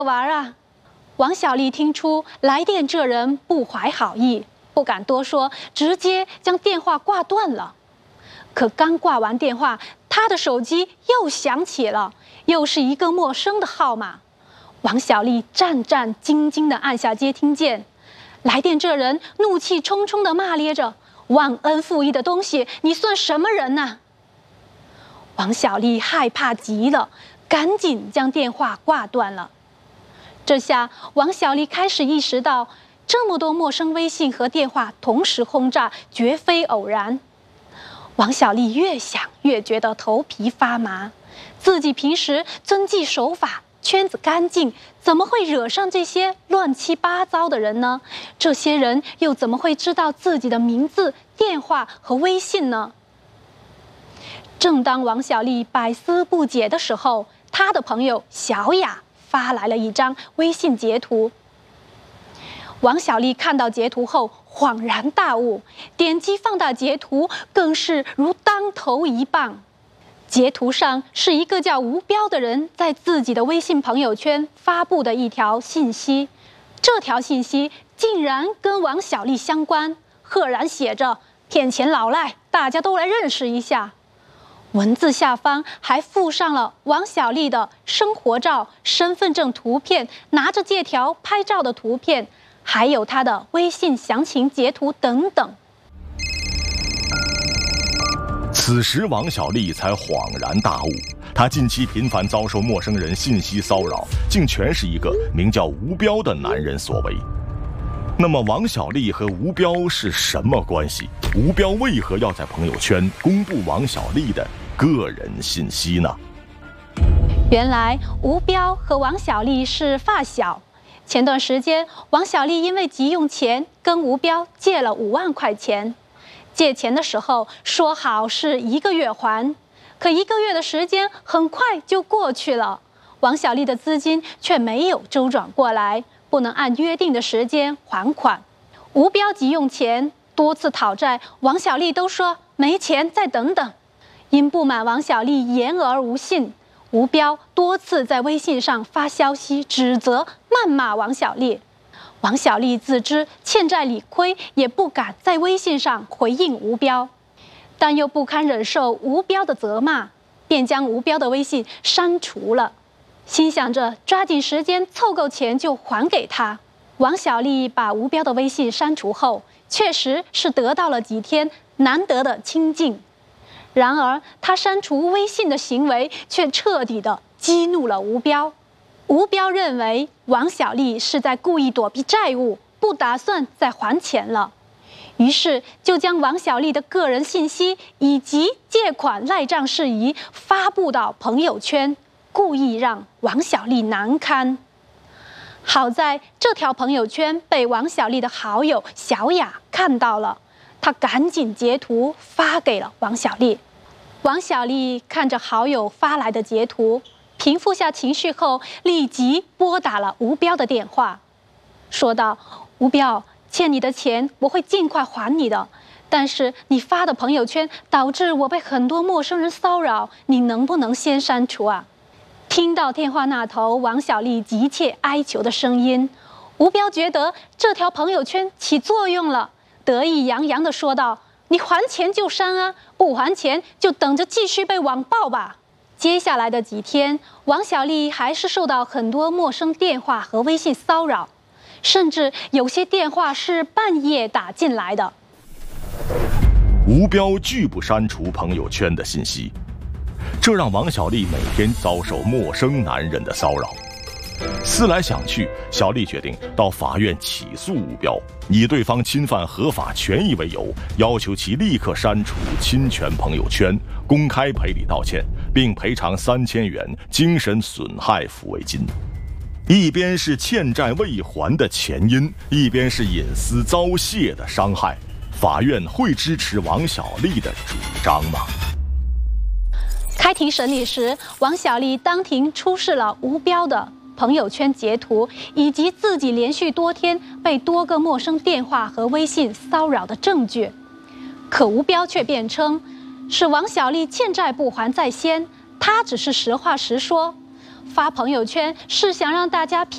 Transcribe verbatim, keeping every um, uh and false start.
玩啊！王小丽听出来电这人不怀好意，不敢多说，直接将电话挂断了。可刚挂完电话，她的手机又响起了，又是一个陌生的号码。王小丽战战兢兢地按下接听键，来电这人怒气冲冲地骂咧着：“忘恩负义的东西，你算什么人呐？”王小丽害怕极了，赶紧将电话挂断了。这下王小丽开始意识到，这么多陌生微信和电话同时轰炸，绝非偶然。王小丽越想越觉得头皮发麻，自己平时遵纪守法，圈子干净，怎么会惹上这些乱七八糟的人呢？这些人又怎么会知道自己的名字、电话和微信呢？正当王小丽百思不解的时候，她的朋友小雅发来了一张微信截图。王小丽看到截图后恍然大悟，点击放大截图，更是如当头一棒。截图上是一个叫吴彪的人在自己的微信朋友圈发布的一条信息，这条信息竟然跟王小丽相关，赫然写着“骗钱老赖，大家都来认识一下”。文字下方还附上了王小丽的生活照、身份证图片、拿着借条拍照的图片，还有她的微信详情截图等等。 此时王小丽才恍然大悟，她近期频繁遭受陌生人信息骚扰，竟全是一个名叫吴彪的男人所为。那么王小丽和吴彪是什么关系？吴彪为何要在朋友圈公布王小丽的个人信息呢？ 原来吴彪和王小丽是发小，前段时间王小丽因为急用钱跟吴彪借了五万块钱，借钱的时候说好是一个月还，可一个月的时间很快就过去了，王小丽的资金却没有周转过来，不能按约定的时间还款。吴彪急用钱，多次讨债，王小丽都说没钱再等等。因不满王小丽言而无信，吴彪多次在微信上发消息指责谩骂王小丽。王小丽自知欠债理亏，也不敢在微信上回应吴彪，但又不堪忍受吴彪的责骂，便将吴彪的微信删除了，心想着抓紧时间凑够钱就还给他。王小丽把吴彪的微信删除后，确实是得到了几天难得的清静。然而她删除微信的行为却彻底的激怒了吴彪。吴彪认为王小丽是在故意躲避债务，不打算再还钱了，于是就将王小丽的个人信息以及借款赖账事宜发布到朋友圈，故意让王小丽难堪。好在这条朋友圈被王小丽的好友小雅看到了，她赶紧截图发给了王小丽。王小丽看着好友发来的截图，平复下情绪后，立即拨打了吴彪的电话，说道：“吴彪，欠你的钱我会尽快还你的，但是你发的朋友圈导致我被很多陌生人骚扰，你能不能先删除啊？”听到电话那头王小丽急切哀求的声音，吴彪觉得这条朋友圈起作用了，得意洋洋地说道：“你还钱就删啊，不还钱就等着继续被网暴吧。”接下来的几天，王小丽还是受到很多陌生电话和微信骚扰，甚至有些电话是半夜打进来的。 吴彪拒不删除朋友圈的信息，这让王小丽每天遭受陌生男人的骚扰。思来想去，小丽决定到法院起诉吴彪，以对方侵犯合法权益为由，要求其立刻删除侵权朋友圈，公开赔礼道歉，并赔偿三千元精神损害抚慰金。一边是欠债未还的前因，一边是隐私遭泄的伤害，法院会支持王小丽的主张吗？ 开庭审理时，王小丽当庭出示了吴彪的朋友圈截图，以及自己连续多天被多个陌生电话和微信骚扰的证据。可吴彪却辩称，是王小丽欠债不还在先，他只是实话实说，发朋友圈是想让大家